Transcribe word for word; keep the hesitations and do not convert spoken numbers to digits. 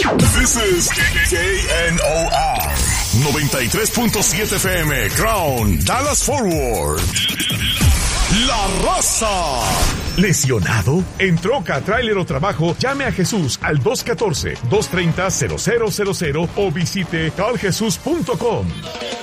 This is K N O R noventa y tres punto siete F M, Crown, Dallas Forward. La Raza. ¿Lesionado? ¿En troca, tráiler o trabajo? Llame a Jesús al dos uno cuatro, dos tres cero, cero cero cero cero o visite tal jesús punto com.